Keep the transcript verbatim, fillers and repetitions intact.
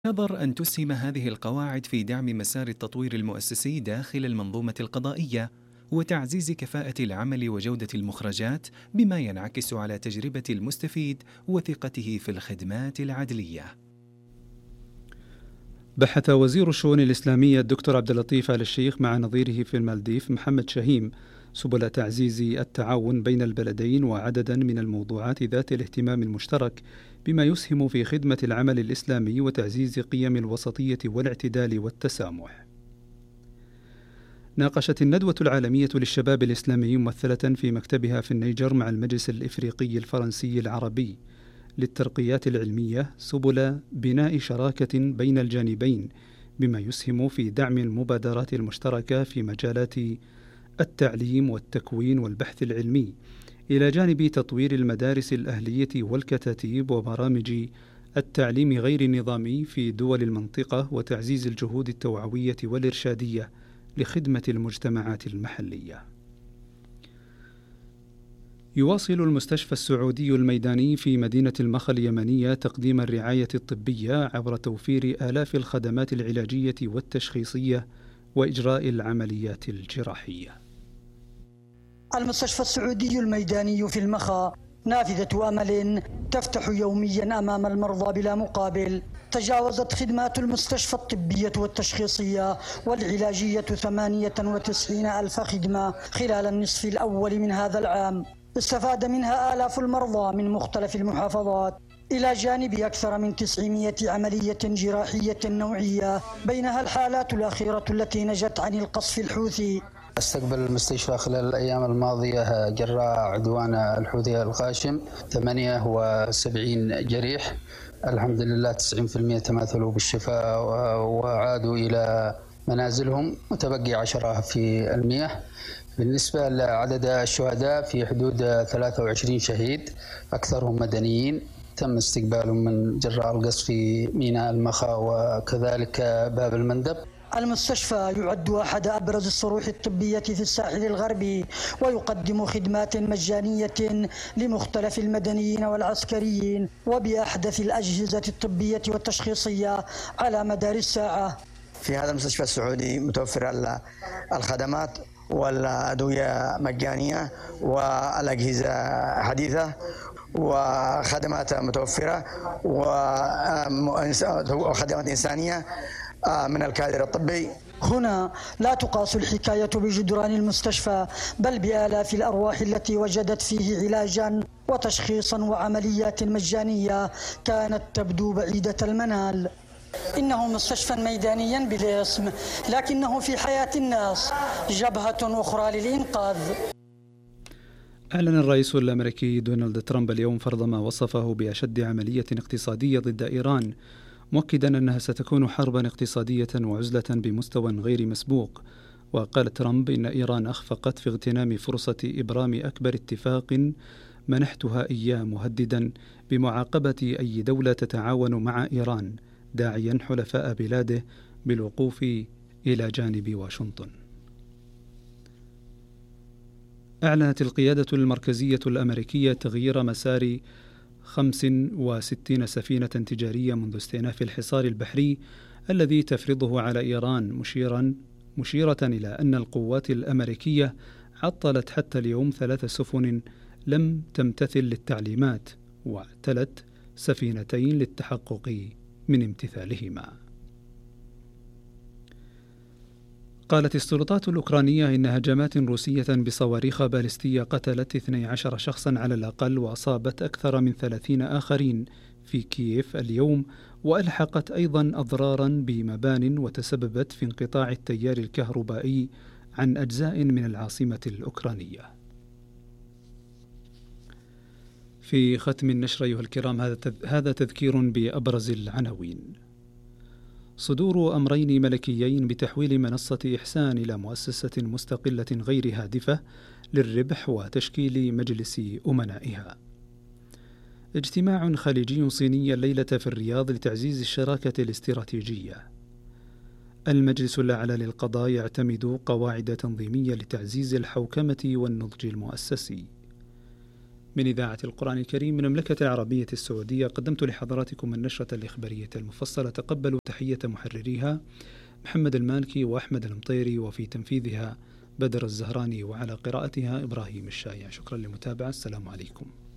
نظر أن تسهم هذه القواعد في دعم مسار التطوير المؤسسي داخل المنظومة القضائية وتعزيز كفاءة العمل وجودة المخرجات، بما ينعكس على تجربة المستفيد وثقته في الخدمات العدلية. بحث وزير الشؤون الإسلامية الدكتور عبد اللطيف آل الشيخ مع نظيره في المالديف محمد شهيم سبل تعزيز التعاون بين البلدين وعددا من الموضوعات ذات الاهتمام المشترك، بما يسهم في خدمة العمل الإسلامي وتعزيز قيم الوسطية والاعتدال والتسامح. ناقشت الندوة العالمية للشباب الإسلامي ممثلة في مكتبها في النيجر مع المجلس الإفريقي الفرنسي العربي للترقيات العلمية سبل بناء شراكة بين الجانبين، بما يسهم في دعم المبادرات المشتركة في مجالات التعليم والتكوين والبحث العلمي، إلى جانب تطوير المدارس الأهلية والكتاتيب وبرامج التعليم غير النظامي في دول المنطقة، وتعزيز الجهود التوعوية والإرشادية لخدمة المجتمعات المحلية. يواصل المستشفى السعودي الميداني في مدينة المخا اليمنية تقديم الرعاية الطبية عبر توفير آلاف الخدمات العلاجية والتشخيصية وإجراء العمليات الجراحية. المستشفى السعودي الميداني في المخا نافذة أمل تفتح يوميا أمام المرضى بلا مقابل. تجاوزت خدمات المستشفى الطبية والتشخيصية والعلاجية ثمانية وتسعين ألف خدمة خلال النصف الأول من هذا العام، استفاد منها آلاف المرضى من مختلف المحافظات، إلى جانب أكثر من تسعمائة عملية جراحية نوعية، بينها الحالات الأخيرة التي نجت عن القصف الحوثي. استقبل المستشفى خلال الأيام الماضية جراء عدوان الحوثي الغاشم ثمانية وسبعين جريح، الحمد لله تسعين بالمئة تماثلوا بالشفاء وعادوا إلى منازلهم، وتبقي عشرة في المئة. بالنسبة لعدد الشهداء في حدود ثلاثة وعشرين شهيد، أكثرهم مدنيين تم استقبالهم من جراء القصف في ميناء المخا وكذلك باب المندب. المستشفى يعد أحد أبرز الصروح الطبية في الساحل الغربي، ويقدم خدمات مجانية لمختلف المدنيين والعسكريين وبأحدث الأجهزة الطبية والتشخيصية على مدار الساعة. في هذا المستشفى السعودي متوفر الخدمات والأدوية مجانية والأجهزة حديثة وخدمات متوفرة وخدمات إنسانية من الكادر الطبي. هنا لا تقاس الحكاية بجدران المستشفى، بل بآلاف الأرواح التي وجدت فيه علاجا وتشخيصا وعمليات مجانية كانت تبدو بعيدة المنال. إنه مستشفى ميدانيا بالاسم، لكنه في حياة الناس جبهة أخرى للإنقاذ. أعلن الرئيس الأمريكي دونالد ترامب اليوم فرض ما وصفه بأشد عملية اقتصادية ضد إيران، مؤكدا أنها ستكون حربا اقتصادية وعزلة بمستوى غير مسبوق. وقال ترامب إن إيران أخفقت في اغتنام فرصة إبرام أكبر اتفاق منحتها إياه، مهددا بمعاقبة أي دولة تتعاون مع إيران، داعيا حلفاء بلاده بالوقوف إلى جانب واشنطن. أعلنت القيادة المركزية الأمريكية تغيير مسار خمس وستين سفينة تجارية منذ استئناف الحصار البحري الذي تفرضه على إيران، مشيرا مشيرة إلى أن القوات الأمريكية عطلت حتى اليوم ثلاث سفن لم تمتثل للتعليمات، واعتلت سفينتين للتحقق من امتثالهما. قالت السلطات الأوكرانية إن هجمات روسية بصواريخ باليستية قتلت اثني عشر شخصا على الأقل، وأصابت أكثر من ثلاثين آخرين في كييف اليوم، وألحقت أيضا أضرارا بمبان وتسببت في انقطاع التيار الكهربائي عن أجزاء من العاصمة الأوكرانية. في ختم النشر أيها الكرام هذا تذكير بأبرز العناوين. صدور أمرين ملكيين بتحويل منصة إحسان إلى مؤسسة مستقلة غير هادفة للربح وتشكيل مجلس أمنائها. اجتماع خليجي صيني الليلة في الرياض لتعزيز الشراكة الاستراتيجية. المجلس الأعلى للقضاء يعتمد قواعد تنظيمية لتعزيز الحوكمة والنضج المؤسسي. من إذاعة القرآن الكريم من المملكة العربية السعودية قدمت لحضراتكم النشرة الإخبارية المفصلة. تقبلوا تحية محرريها محمد المالكي وأحمد المطيري، وفي تنفيذها بدر الزهراني، وعلى قراءتها إبراهيم الشايع. شكرا للمتابعة. السلام عليكم.